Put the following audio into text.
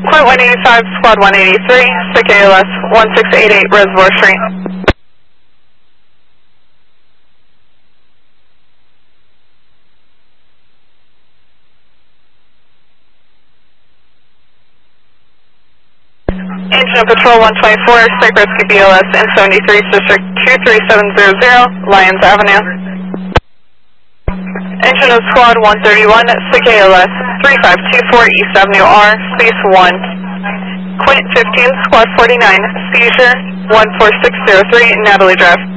Quint 185, Squad 183, SIC ALS 1688 Reservoir Street. Engine of Patrol 124, SIC Rescue BLS in 73, District 23700, Lyons Avenue. Engine of Squad 131, SIC ALS 3524 East Avenue R, Space 1. Quint 15, Squad 49, Seizure 14603, Natalie Drive.